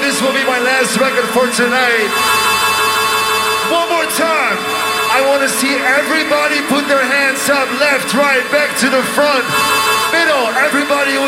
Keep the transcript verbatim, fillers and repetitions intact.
this will be my last record for tonight. One more time. I want to see everybody put their hands up, left, right, back to the front, middle, everybody